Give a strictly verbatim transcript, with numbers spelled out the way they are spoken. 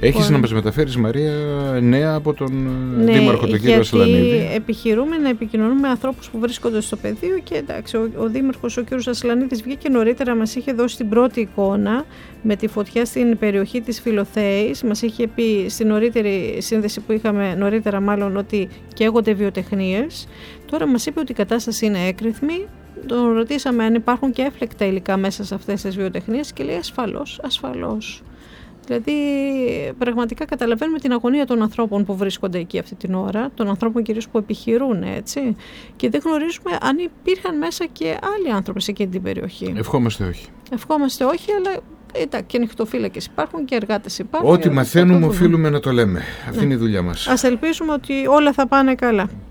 Έχεις να μας μεταφέρεις, Μαρία, νέα από τον ναι, Δήμαρχο, τον κύριο Ασλανίδη. Γιατί επιχειρούμε να επικοινωνούμε με ανθρώπους που βρίσκονται στο πεδίο και εντάξει, ο, ο Δήμαρχος, ο κύριος Ασλανίδης, βγήκε νωρίτερα, μας είχε δώσει την πρώτη εικόνα με τη φωτιά στην περιοχή της Φιλοθέης. Μας είχε πει στην νωρίτερη σύνδεση που είχαμε νωρίτερα, μάλλον, ότι καίγονται βιοτεχνίες. Τώρα μας είπε ότι η κατάσταση είναι έκρηθμη. Τον ρωτήσαμε αν υπάρχουν και έφλεκτα υλικά μέσα σε αυτές τις βιοτεχνίες και λέει ασφαλώς, ασφαλώς. Δηλαδή, πραγματικά καταλαβαίνουμε την αγωνία των ανθρώπων που βρίσκονται εκεί αυτή την ώρα, των ανθρώπων κυρίως που επιχειρούν, έτσι, και δεν γνωρίζουμε αν υπήρχαν μέσα και άλλοι άνθρωποι σε εκείνη την περιοχή. Ευχόμαστε όχι. Ευχόμαστε όχι, αλλά εντάξει, και νυχτοφύλακες υπάρχουν και εργάτες υπάρχουν. Ό,τι μαθαίνουμε οφείλουμε να το λέμε. Αυτή ναι. είναι η δουλειά μας. Ας ελπίσουμε ότι όλα θα πάνε καλά.